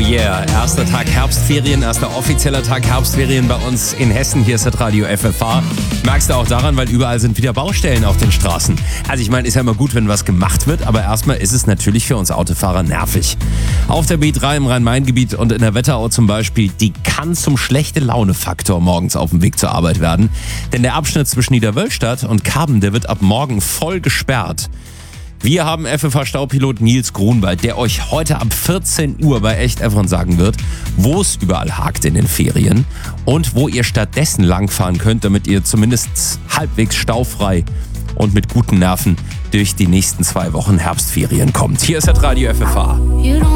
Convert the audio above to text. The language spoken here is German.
Yeah, erster Tag Herbstferien, erster offizieller Tag Herbstferien bei uns in Hessen. Hier ist das Radio FFH. Merkst du auch daran, weil überall sind wieder Baustellen auf den Straßen. Also ich meine, ist ja immer gut, wenn was gemacht wird, aber erstmal ist es natürlich für uns Autofahrer nervig. Auf der B3 im Rhein-Main-Gebiet und in der Wetterau zum Beispiel, die kann zum schlechte Laune-Faktor morgens auf dem Weg zur Arbeit werden. Denn der Abschnitt zwischen Niederwölstadt und Karben, der wird ab morgen voll gesperrt. Wir haben FFH-Staupilot Nils Grunwald, der euch heute ab 14 Uhr bei Echt Efron sagen wird, wo es überall hakt in den Ferien und wo ihr stattdessen langfahren könnt, damit ihr zumindest halbwegs staufrei und mit guten Nerven durch die nächsten 2 Wochen Herbstferien kommt. Hier ist das Radio FFH.